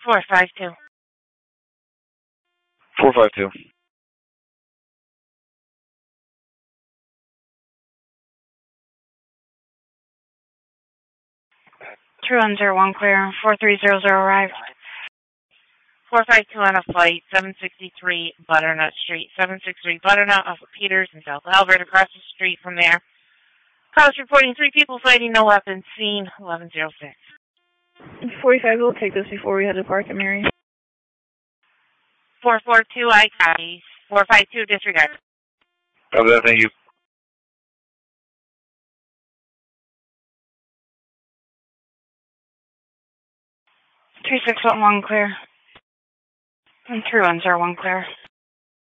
452. 452. True on 01 clear. 4300 arrived. 452 on a flight, 763 Butternut Street. 763 Butternut off of Peters in South Albert, across the street from there. Calls reporting 3 people fighting, no weapons, scene 1106. 45, we'll take this before we head to Park and Mary. 442, I copy. 452, disregard. Copy that, thank you. 3611 clear. And 3101 clear.